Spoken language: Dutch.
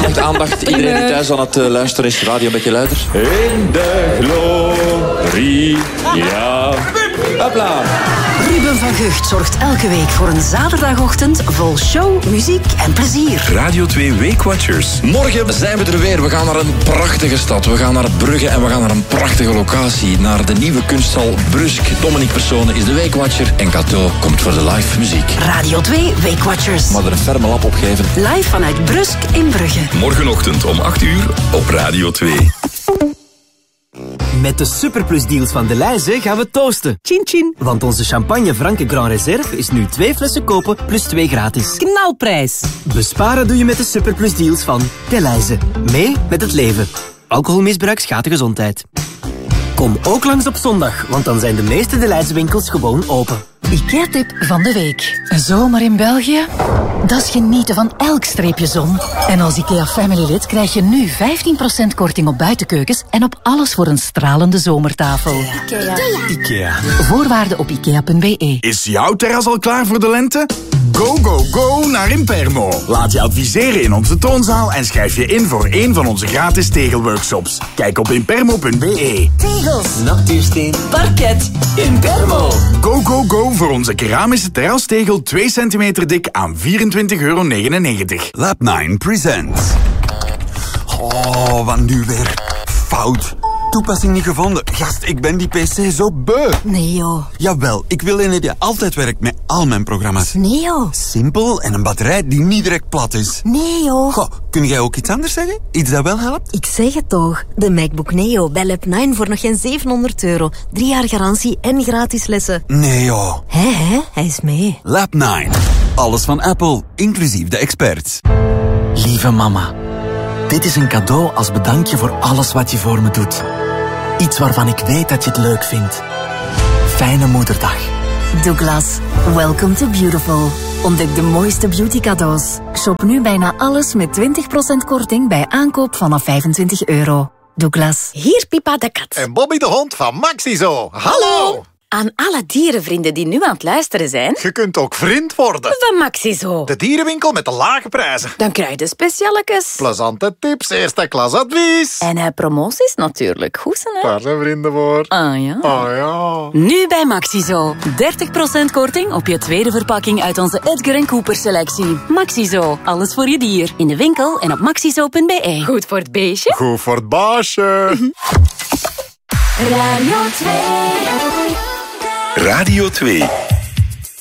Aandacht. Iedereen die thuis aan het luisteren is, radio een beetje luider. In de glorie, ja. Hopla. Ruben van Gucht zorgt elke week voor een zaterdagochtend vol show, muziek en plezier. Radio 2 Weekwatchers. Morgen zijn we er weer. We gaan naar een prachtige stad. We gaan naar Brugge en we gaan naar een prachtige locatie. Naar de nieuwe kunsthal Brusk. Dominique Persone is de Weekwatcher en Cato komt voor de live muziek. Radio 2 Weekwatchers. Maar er een ferme lap op geven. Live vanuit Brusk in Brugge. Morgenochtend om 8 uur op Radio 2. Met de Superplus deals van Delhaize gaan we toosten. Chin chin. Want onze champagne Franke Grand Reserve is nu 2 flessen kopen plus 2 gratis. Knalprijs. Besparen doe je met de Superplus deals van Delhaize. Mee met het leven. Alcoholmisbruik schaadt de gezondheid. Kom ook langs op zondag, want dan zijn de meeste Delhaize winkels gewoon open. IKEA-tip van de week. Een zomer in België? Dat is genieten van elk streepje zon. En als IKEA Family lid krijg je nu 15% korting op buitenkeukens en op alles voor een stralende zomertafel. IKEA. Voorwaarden op ikea.be. Is jouw terras al klaar voor de lente? Go, go, go naar Impermo. Laat je adviseren in onze toonzaal en schrijf je in voor een van onze gratis tegelworkshops. Kijk op impermo.be. Tegels, Natuursteen, parket, Impermo. Go, go, go voor onze keramische terrastegel 2 centimeter dik aan €24,99. Lab 9 presents. Oh, wat nu weer? Fout. Toepassing niet gevonden. Gast, ik ben die PC zo beu. Nee joh. Jawel, ik wil een die altijd werkt met al mijn programma's. Nee joh. Simpel en een batterij die niet direct plat is. Nee joh. Goh, kun jij ook iets anders zeggen? Iets dat wel helpt? Ik zeg het toch. De MacBook Neo bij Lab 9 voor nog geen €700. 3 jaar garantie en gratis lessen. Nee joh. Hé, hij is mee. Lab 9. Alles van Apple, inclusief de experts. Lieve mama, dit is een cadeau als bedankje voor alles wat je voor me doet. Iets waarvan ik weet dat je het leuk vindt. Fijne moederdag. Douglas, welcome to beautiful. Ontdek de mooiste beauty cadeaus. Shop nu bijna alles met 20% korting bij aankoop vanaf €25. Douglas. Hier Pipa de kat. En Bobby de hond van Maxizo. Hallo! Aan alle dierenvrienden die nu aan het luisteren zijn... Je kunt ook vriend worden. Van Maxizo. De dierenwinkel met de lage prijzen. Dan krijg je specialetjes. Plezante tips, eerste klas advies. En promoties natuurlijk. Goed, hè? Daar zijn vrienden voor. Ah ja. Ah ja. Nu bij Maxizo. 30% korting op je tweede verpakking uit onze Edgar & Cooper selectie. Maxizo. Alles voor je dier. In de winkel en op maxizo.be. Goed voor het beestje. Goed voor het baasje. Radio 2